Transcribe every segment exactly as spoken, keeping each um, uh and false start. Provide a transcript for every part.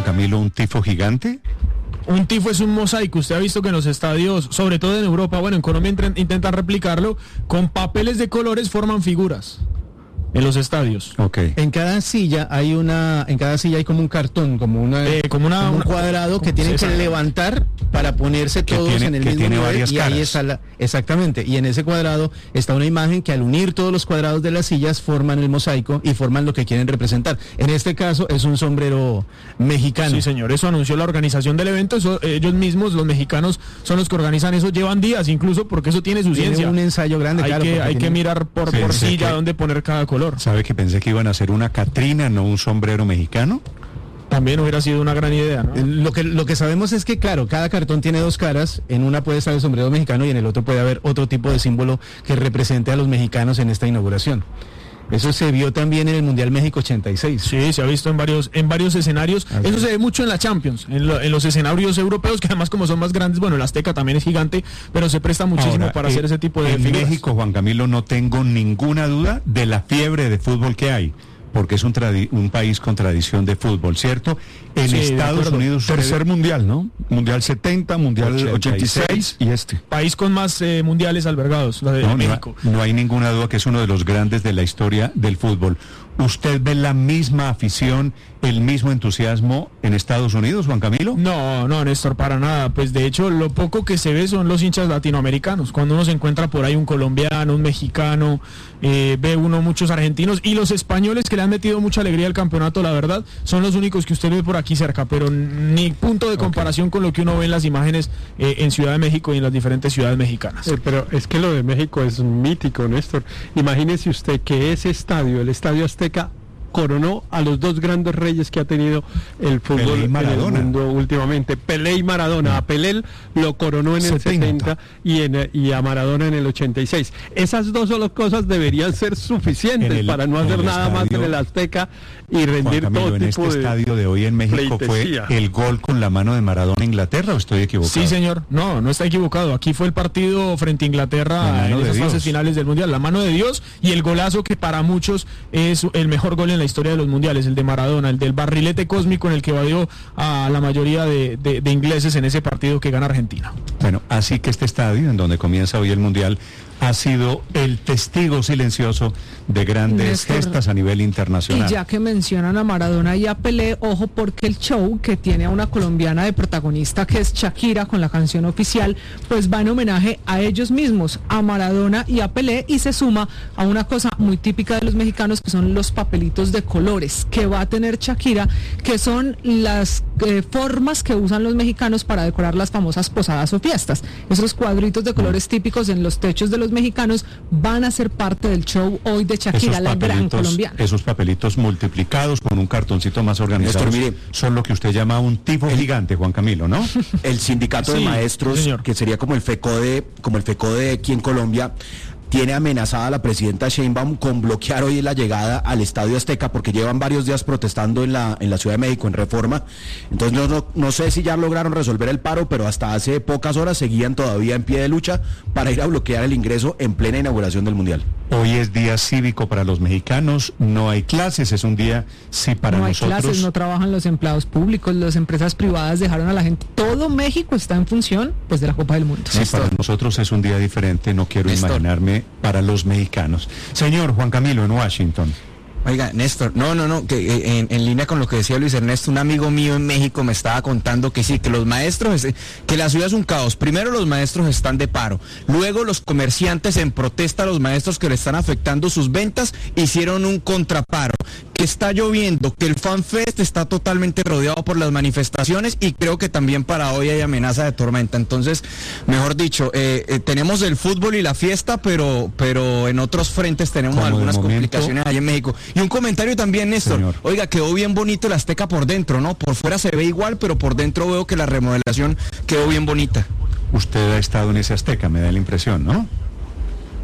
Camilo, un tifo gigante? Un tifo es un mosaico. Usted ha visto que en los estadios, sobre todo en Europa, bueno, en Colombia intentan replicarlo, con papeles de colores forman figuras en los estadios. Okay. En cada silla hay una, en cada silla hay como un cartón, como una, eh, como, una como un una, cuadrado que tienen que levantar para ponerse que todos tiene, en el que mismo tiene nivel, varias y caras. ahí está la, exactamente, y en ese cuadrado está una imagen que al unir todos los cuadrados de las sillas forman el mosaico y forman lo que quieren representar. En este caso es un sombrero mexicano. Sí, señor, eso anunció la organización del evento. Eso, ellos mismos, los mexicanos, son los que organizan eso, llevan días incluso, porque eso tiene su Tiene ciencia. un ensayo grande, hay claro. que, hay tiene... que mirar por, por silla dónde poner cada color. ¿Sabe que pensé que iban a hacer una Catrina, no un sombrero mexicano? También hubiera sido una gran idea, ¿no? Lo que, lo que sabemos es que, claro, cada cartón tiene dos caras. En una puede estar el sombrero mexicano y en el otro puede haber otro tipo de símbolo que represente a los mexicanos en esta inauguración. Eso se vio también en el Mundial México ochenta y seis. Sí, se ha visto en varios en varios escenarios. Así Eso se ve mucho en la Champions, en, lo, en los escenarios europeos, que además como son más grandes, bueno, el Azteca también es gigante, pero se presta muchísimo Ahora, para eh, hacer ese tipo de en figuras. México, Juan Camilo, no tengo ninguna duda de la fiebre de fútbol que hay, porque es un, tradi- un país con tradición de fútbol, ¿cierto? En Sí, Estados Unidos... Tercer mundial, ¿no? Mundial setenta, mundial ochenta y seis, ochenta y seis y este. País con más eh, mundiales albergados, la de No, México. No, no hay ninguna duda que es uno de los grandes de la historia del fútbol. ¿Usted ve la misma afición, el mismo entusiasmo en Estados Unidos, Juan Camilo? No, no, Néstor, para nada. Pues de hecho, lo poco que se ve son los hinchas latinoamericanos. Cuando uno se encuentra por ahí un colombiano, un mexicano, eh, ve uno muchos argentinos y los españoles que le han metido mucha alegría al campeonato, la verdad, son los únicos que usted ve por aquí cerca, pero ni punto de comparación okay. con lo que uno ve en las imágenes eh, en Ciudad de México y en las diferentes ciudades mexicanas. Eh, pero es que lo de México es mítico, Néstor. Imagínese usted que ese estadio, el Estadio Azteca, coronó a los dos grandes reyes que ha tenido el fútbol en el mundo últimamente, Pelé y Maradona. A Pelé lo coronó en el setenta y, en, y a Maradona en el ochenta y seis. Esas dos solo cosas deberían ser suficientes el, para no hacer nada estadio, más en el Azteca y rendir Juan Camilo, en todo tipo este de estadio de hoy en México pleitesía. ¿Fue el gol con la mano de Maradona a Inglaterra o estoy equivocado? Sí, señor, no, no está equivocado. Aquí fue el partido frente a Inglaterra en esas fases finales del Mundial, la mano de Dios y el golazo que para muchos es el mejor gol en la historia de los mundiales, el de Maradona, el del barrilete cósmico en el que evadió a la mayoría de, de, de ingleses en ese partido que gana Argentina. Bueno, así que este estadio, en donde comienza hoy el Mundial, ha sido el testigo silencioso de grandes Néstor, gestas a nivel internacional. Y ya que mencionan a Maradona y a Pelé, ojo porque el show que tiene a una colombiana de protagonista, que es Shakira, con la canción oficial, pues va en homenaje a ellos mismos, a Maradona y a Pelé, y se suma a una cosa muy típica de los mexicanos, que son los papelitos de colores que va a tener Shakira, que son las eh, formas que usan los mexicanos para decorar las famosas posadas o fiestas. Esos cuadritos de colores típicos en los techos de los mexicanos van a ser parte del show hoy de Shakira, la gran colombiana. Esos papelitos multiplicados con un cartoncito más organizado, Néstor, mire, son lo que usted llama un tifo el, gigante, Juan Camilo, ¿no? El sindicato sí, de maestros, señor. Que sería como el FECODE, como el FECODE aquí en Colombia, tiene amenazada a la presidenta Sheinbaum con bloquear hoy la llegada al Estadio Azteca porque llevan varios días protestando en la en la Ciudad de México, en Reforma. Entonces no, no, no sé si ya lograron resolver el paro, pero hasta hace pocas horas seguían todavía en pie de lucha para ir a bloquear el ingreso en plena inauguración del Mundial. Hoy es día cívico para los mexicanos, no hay clases, es un día sí para no nosotros. No hay clases, no trabajan los empleados públicos, las empresas privadas dejaron a la gente. Todo México está en función pues de la Copa del Mundo. Sí, Néstor. Para nosotros es un día diferente, no quiero Néstor. imaginarme para los mexicanos. Señor Juan Camilo, en Washington. Oiga, Néstor, no, no, no, que en, en línea con lo que decía Luis Ernesto, un amigo mío en México me estaba contando que sí, que los maestros, que la ciudad es un caos. Primero los maestros están de paro, luego los comerciantes en protesta a los maestros que le están afectando sus ventas hicieron un contraparo, que está lloviendo, que el FanFest está totalmente rodeado por las manifestaciones y creo que también para hoy hay amenaza de tormenta. Entonces, mejor dicho, eh, eh, tenemos el fútbol y la fiesta, pero, pero en otros frentes tenemos Como algunas complicaciones ahí en México. Y un comentario también, Néstor. Señor. Oiga, quedó bien bonito el Azteca por dentro, ¿no? Por fuera se ve igual, pero por dentro veo que la remodelación quedó bien bonita. Usted ha estado en ese Azteca, me da la impresión, ¿no?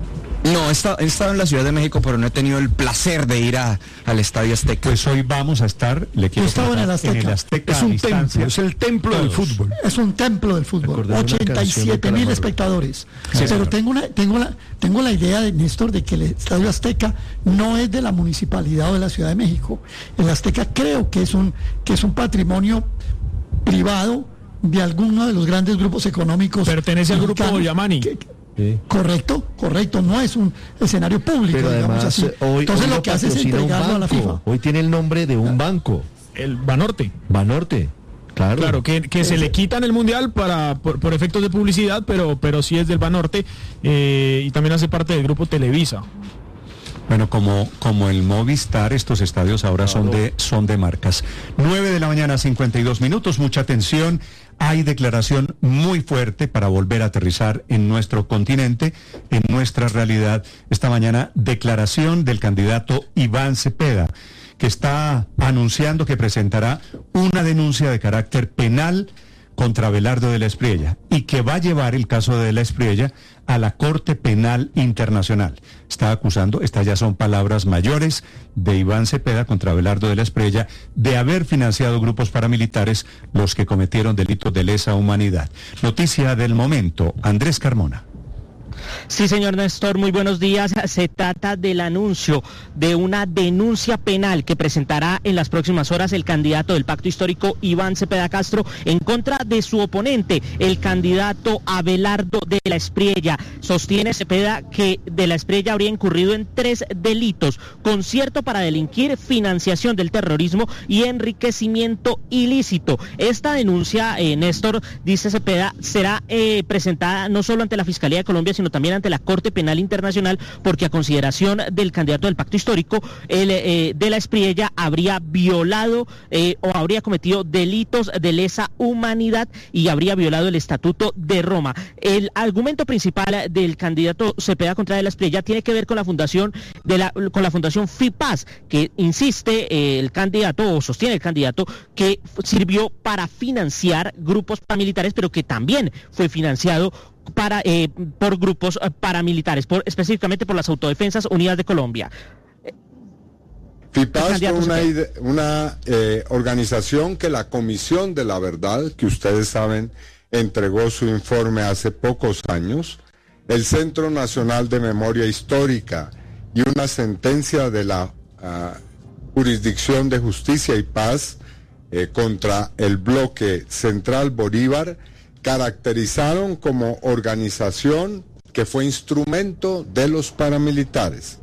No, he estado, he estado en la Ciudad de México, pero no he tenido el placer de ir a, al Estadio Azteca. Pues hoy vamos a estar, le quiero en el Azteca. en el Azteca. Es un templo, es el templo Todos. del fútbol. Es un templo del fútbol. ochenta y siete mil espectadores. Sí, pero tengo una, tengo la, tengo la idea de Néstor de que el Estadio Azteca no es de la municipalidad o de la Ciudad de México. El Azteca creo que es un, que es un patrimonio privado de alguno de los grandes grupos económicos. Pertenece al grupo Yamani. Que, Sí. Correcto, correcto, no es un escenario público, pero digamos además, así. Hoy, Entonces hoy lo que hace es entregarlo a la FIFA. Hoy tiene el nombre de un banco. El Banorte. Banorte, claro. Claro, que, que se le quitan el Mundial para por, por efectos de publicidad, pero, pero sí es del Banorte eh, y también hace parte del grupo Televisa. Bueno, como, como el Movistar, estos estadios ahora son de, son de marcas. nueve de la mañana, cincuenta y dos minutos, mucha atención. Hay declaración muy fuerte para volver a aterrizar en nuestro continente, en nuestra realidad. Esta mañana, declaración del candidato Iván Cepeda, que está anunciando que presentará una denuncia de carácter penal contra Abelardo de la Espriella y que va a llevar el caso de la Espriella a la Corte Penal Internacional. Está acusando, estas ya son palabras mayores de Iván Cepeda contra Abelardo de la Espriella, de haber financiado grupos paramilitares los que cometieron delitos de lesa humanidad. Noticia del momento, Andrés Carmona. Sí, señor Néstor, muy buenos días. Se trata del anuncio de una denuncia penal que presentará en las próximas horas el candidato del Pacto Histórico, Iván Cepeda Castro, en contra de su oponente, el candidato Abelardo de la Espriella. Sostiene Cepeda que de la Espriella habría incurrido en tres delitos: concierto para delinquir, financiación del terrorismo y enriquecimiento ilícito. Esta denuncia, eh, Néstor, dice Cepeda, será eh, presentada no solo ante la Fiscalía de Colombia, sino también ante la Corte Penal Internacional, porque a consideración del candidato del Pacto Histórico, el eh, de la Espriella habría violado eh, o habría cometido delitos de lesa humanidad y habría violado el Estatuto de Roma. El argumento principal del candidato Cepeda contra de la Espriella tiene que ver con la fundación de la con la fundación FIPAS, que insiste eh, el candidato o sostiene el candidato que sirvió para financiar grupos paramilitares, pero que también fue financiado para eh, por grupos eh, paramilitares, por, específicamente por las Autodefensas Unidas de Colombia. FIPAS fue una, una eh, organización que la Comisión de la Verdad, que ustedes saben, entregó su informe hace pocos años, el Centro Nacional de Memoria Histórica y una sentencia de la uh, Jurisdicción de Justicia y Paz eh, contra el bloque Central Bolívar, caracterizaron como organización que fue instrumento de los paramilitares.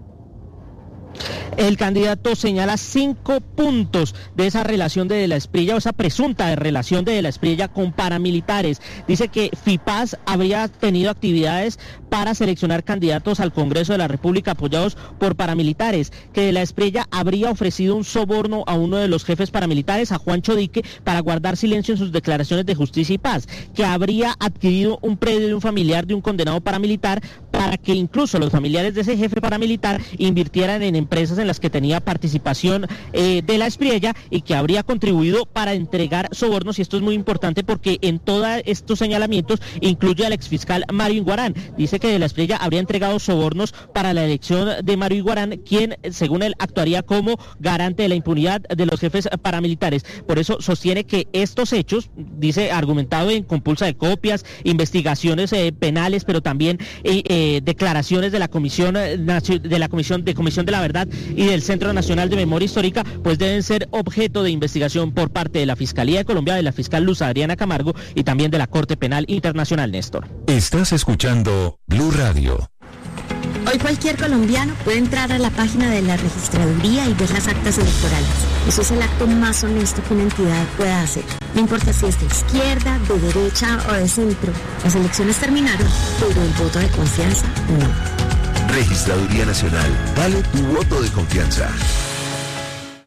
El candidato señala cinco puntos de esa relación de De la Espriella, o esa presunta de relación de De la Espriella con paramilitares. Dice que FIPAS habría tenido actividades para seleccionar candidatos al Congreso de la República apoyados por paramilitares, que De la Espriella habría ofrecido un soborno a uno de los jefes paramilitares, a Juancho Dique, para guardar silencio en sus declaraciones de justicia y paz, que habría adquirido un predio de un familiar de un condenado paramilitar para que incluso los familiares de ese jefe paramilitar invirtieran en empresas en las que tenía participación eh, De la Espriella, y que habría contribuido para entregar sobornos. Y esto es muy importante porque en todos estos señalamientos incluye al exfiscal Mario Iguarán. Dice que De la Espriella habría entregado sobornos para la elección de Mario Iguarán, quien según él actuaría como garante de la impunidad de los jefes paramilitares. Por eso sostiene que estos hechos, dice, argumentado en compulsa de copias, investigaciones eh, penales, pero también eh, eh, declaraciones de la Comisión de la Comisión de Comisión de la Verdad y del Centro Nacional de Memoria Histórica, pues deben ser objeto de investigación por parte de la Fiscalía de Colombia, de la fiscal Luz Adriana Camargo y también de la Corte Penal Internacional. Néstor. Estás escuchando Blue Radio. Hoy cualquier colombiano puede entrar a la página de la registraduría y ver las actas electorales. Eso es el acto más honesto que una entidad pueda hacer. No importa si es de izquierda, de derecha o de centro. Las elecciones terminaron, pero el voto de confianza no. Registraduría Nacional. Dale tu voto de confianza.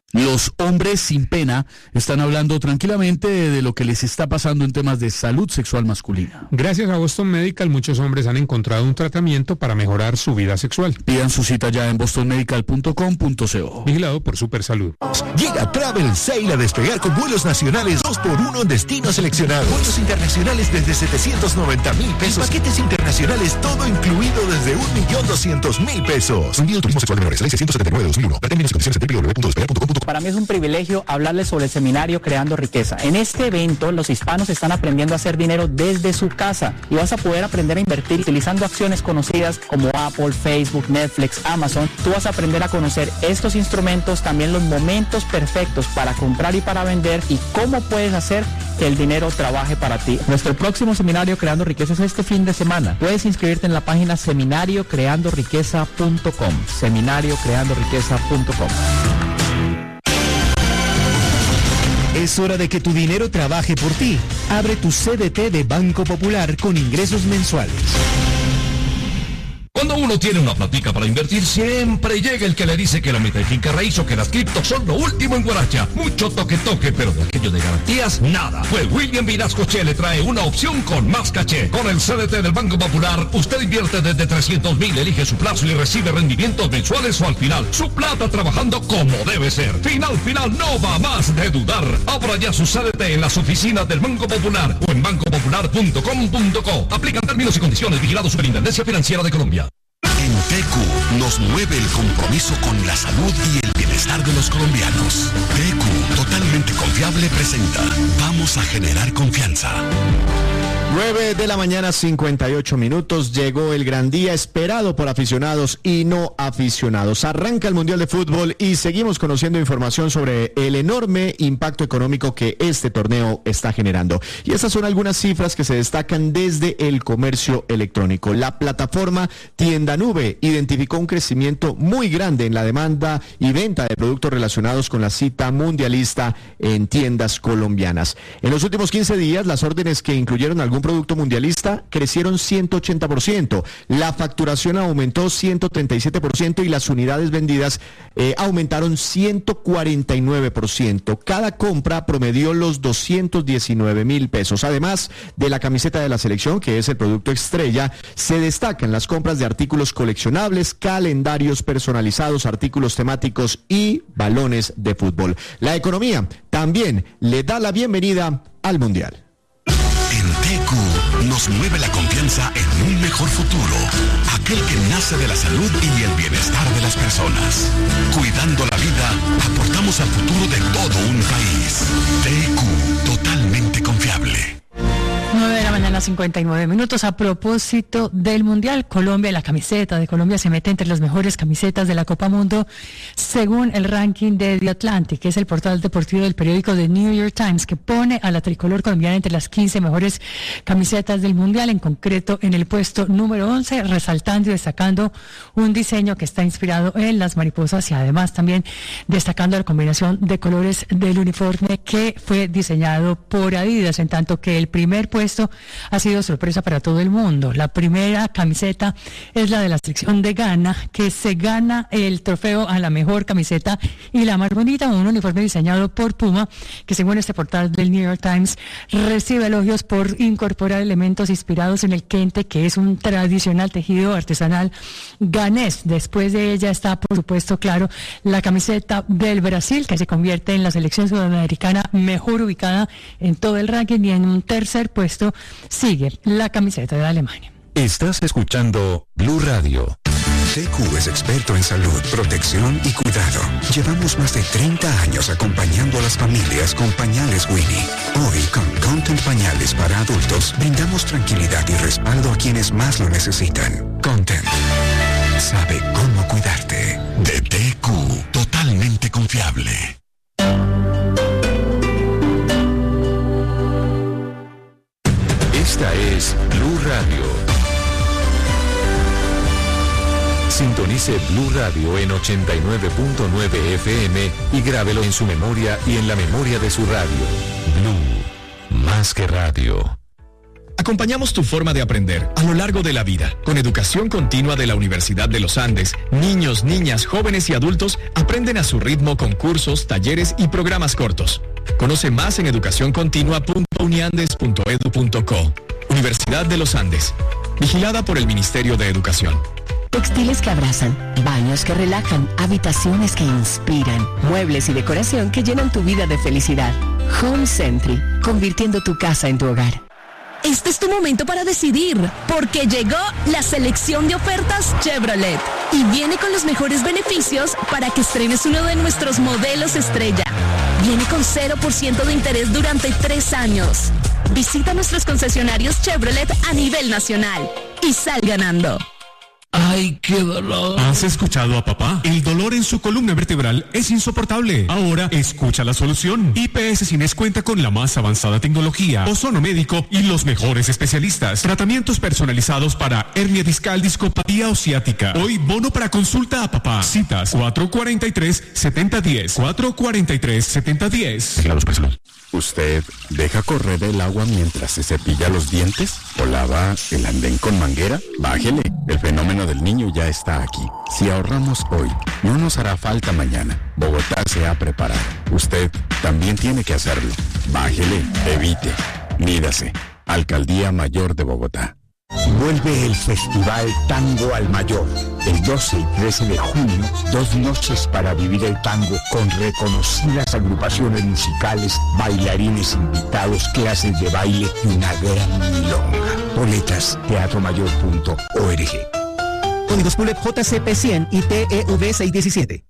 Los hombres sin pena están hablando tranquilamente de lo que les está pasando en temas de salud sexual masculina. Gracias a Boston Medical, muchos hombres han encontrado un tratamiento para mejorar su vida sexual. Pidan su cita ya en boston medical punto com punto co. Vigilado por Supersalud. Llega Travel Sale a despegar con vuelos nacionales dos por uno en destinos seleccionados. Vuelos internacionales desde setecientos noventa mil pesos. Paquetes internacionales todo incluido desde un millón doscientos mil pesos. Envío turismo sexual de menores. Ley seiscientos setenta y nueve de dos mil uno. Términos y condiciones en doble u doble u doble u punto despegar punto com punto co. Para mí es un privilegio hablarles sobre el seminario Creando Riqueza. En este evento, los hispanos están aprendiendo a hacer dinero desde su casa y vas a poder aprender a invertir utilizando acciones conocidas como Apple, Facebook, Netflix, Amazon. Tú vas a aprender a conocer estos instrumentos, también los momentos perfectos para comprar y para vender y cómo puedes hacer que el dinero trabaje para ti. Nuestro próximo seminario Creando Riqueza es este fin de semana. Puedes inscribirte en la página seminario creando riqueza punto com. seminario creando riqueza punto com. Es hora de que tu dinero trabaje por ti. Abre tu C D T de Banco Popular con ingresos mensuales. Cuando uno tiene una platica para invertir, siempre llega el que le dice que la meta de finca raíz o que las criptos son lo último en Guaracha. Mucho toque toque, pero de aquello de garantías, nada. Pues William Vinasco Che le trae una opción con más caché. Con el C D T del Banco Popular, usted invierte desde trescientos mil, elige su plazo y recibe rendimientos mensuales o al final. Su plata trabajando como debe ser. Final, final, no va más de dudar. Abra ya su C D T en las oficinas del Banco Popular o en banco popular punto com punto co. Aplican términos y condiciones. Vigilado Superintendencia Financiera de Colombia. En T Q nos mueve el compromiso con la salud y el bienestar de los colombianos. T Q, totalmente confiable, presenta Vamos a generar confianza. nueve de la mañana, cincuenta y ocho minutos. Llegó el gran día esperado por aficionados y no aficionados. Arranca el Mundial de Fútbol y seguimos conociendo información sobre el enorme impacto económico que este torneo está generando. Y estas son algunas cifras que se destacan desde el comercio electrónico. La plataforma Tienda Nube identificó un crecimiento muy grande en la demanda y venta de productos relacionados con la cita mundialista en tiendas colombianas. En los últimos quince días, las órdenes que incluyeron algún producto mundialista crecieron ciento ochenta por ciento, la facturación aumentó ciento treinta y siete por ciento y las unidades vendidas eh, aumentaron ciento cuarenta y nueve por ciento. Cada compra promedió los doscientos diecinueve mil pesos. Además de la camiseta de la selección, que es el producto estrella, se destacan las compras de artículos coleccionables, calendarios personalizados, artículos temáticos y balones de fútbol. La economía también le da la bienvenida al Mundial. En T Q nos mueve la confianza en un mejor futuro, aquel que nace de la salud y el bienestar de las personas. Cuidando la vida, aportamos al futuro de todo un país. T Q, totalmente confiable. nueve de la mañana, cincuenta y nueve minutos. A propósito del Mundial, Colombia, la camiseta de Colombia se mete entre las mejores camisetas de la Copa Mundo según el ranking de The Atlantic, que es el portal deportivo del periódico The New York Times, que pone a la tricolor colombiana entre las quince mejores camisetas del Mundial, en concreto en el puesto número once, resaltando y destacando un diseño que está inspirado en las mariposas y además también destacando la combinación de colores del uniforme que fue diseñado por Adidas, en tanto que el primer puesto Esto ha sido sorpresa para todo el mundo. La primera camiseta es la de la selección de Ghana, que se gana el trofeo a la mejor camiseta y la más bonita, un uniforme diseñado por Puma, que según este portal del New York Times recibe elogios por incorporar elementos inspirados en el kente, que es un tradicional tejido artesanal ganés. Después de ella está, por supuesto, claro, la camiseta del Brasil, que se convierte en la selección sudamericana mejor ubicada en todo el ranking, y en un tercer puesto sigue la camiseta de Alemania. Estás escuchando Blue Radio. T Q es experto en salud, protección y cuidado. Llevamos más de treinta años acompañando a las familias con pañales Winnie. Hoy, con Content Pañales para adultos, brindamos tranquilidad y respaldo a quienes más lo necesitan. Content sabe cómo cuidarte. De T Q, totalmente confiable. Esta es Blue Radio. Sintonice Blue Radio en ochenta y nueve punto nueve F M y grábelo en su memoria y en la memoria de su radio. Blue, más que radio. Acompañamos tu forma de aprender a lo largo de la vida. Con educación continua de la Universidad de los Andes, niños, niñas, jóvenes y adultos aprenden a su ritmo con cursos, talleres y programas cortos. Conoce más en educación continua punto uniandes punto edu punto co. Universidad de los Andes. Vigilada por el Ministerio de Educación. Textiles que abrazan, baños que relajan, habitaciones que inspiran, muebles y decoración que llenan tu vida de felicidad. Home Century, convirtiendo tu casa en tu hogar. Este es tu momento para decidir, porque llegó la selección de ofertas Chevrolet y viene con los mejores beneficios para que estrenes uno de nuestros modelos estrella. Viene con cero por ciento de interés durante tres años. Visita nuestros concesionarios Chevrolet a nivel nacional y sal ganando. ¡Ay, qué dolor! ¿Has escuchado a papá? El dolor en su columna vertebral es insoportable. Ahora escucha la solución. I P S Cines cuenta con la más avanzada tecnología, ozono médico y los mejores especialistas. Tratamientos personalizados para hernia discal, discopatía o ciática. Hoy bono para consulta a papá. Citas cuatro cuatro tres, siete cero uno cero. cuatro cuatro tres, siete cero uno cero. Teclados personal. ¿Usted deja correr el agua mientras se cepilla los dientes? ¿O lava el andén con manguera? Bájele. El fenómeno del niño ya está aquí. Si ahorramos hoy, no nos hará falta mañana. Bogotá se ha preparado. Usted también tiene que hacerlo. Bájele, evite, mídase. Alcaldía Mayor de Bogotá. Vuelve el Festival Tango al Mayor. El doce y trece de junio, dos noches para vivir el tango con reconocidas agrupaciones musicales, bailarines invitados, clases de baile y una gran milonga. Boletas, teatro mayor punto org. Códigos Pulet J C P cien y T E V seiscientos diecisiete.